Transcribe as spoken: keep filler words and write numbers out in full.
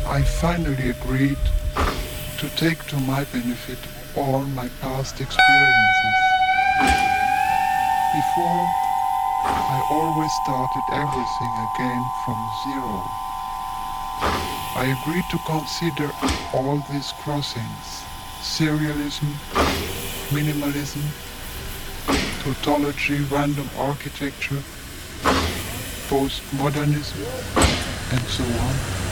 I finally agreed to take to my benefit all my past experiences. Before, I always started everything again from zero. I agreed to consider all these crossings: serialism, minimalism, tautology, random architecture, postmodernism, and so on,